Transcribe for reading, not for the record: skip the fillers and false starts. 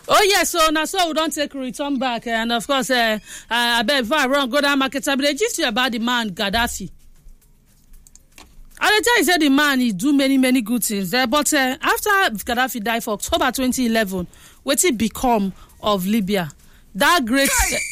Oh yes, so now so we don't take return back, and of course, I bet before I run go down market, I be just you about the man Gaddafi. I tell you, say the man he do many good things there, but after Gaddafi died for October 2011, what it become of Libya? That great